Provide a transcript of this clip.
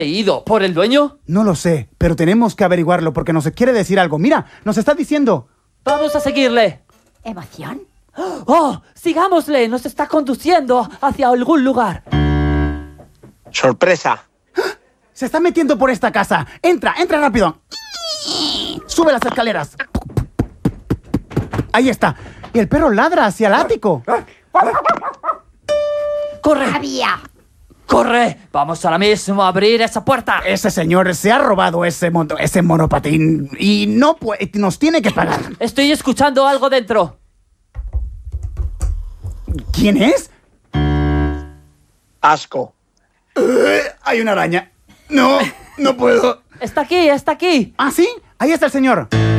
¿Ido por el dueño? No lo sé, pero tenemos que averiguarlo porque nos quiere decir algo. Mira, nos está diciendo... Vamos a seguirle. ¿Emoción? ¡Oh! ¡Sigámosle! Nos está conduciendo hacia algún lugar. ¡Sorpresa! Se está metiendo por esta casa. Entra rápido. Sube las escaleras. Ahí está. Y el perro ladra hacia el ático. ¡Corre! ¡Había! ¡Corre! Vamos ahora mismo a abrir esa puerta. Ese señor se ha robado ese monopatín y no nos tiene que pagar. Estoy escuchando algo dentro. ¿Quién es? Asco. Hay una araña. No puedo. Está aquí, está aquí. ¿Ah, sí? Ahí está el señor.